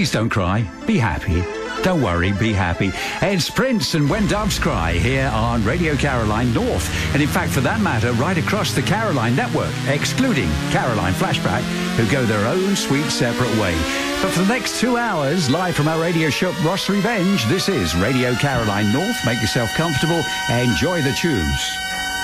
Please don't cry. Be happy. Don't worry, be happy. It's Prince and When Doves Cry here on Radio Caroline North. And in fact, for that matter, right across the Caroline network, excluding Caroline Flashback, who go their own sweet separate way. But for the next 2 hours, live from our radio show, Ross Revenge, this is Radio Caroline North. Make yourself comfortable. Enjoy the tunes.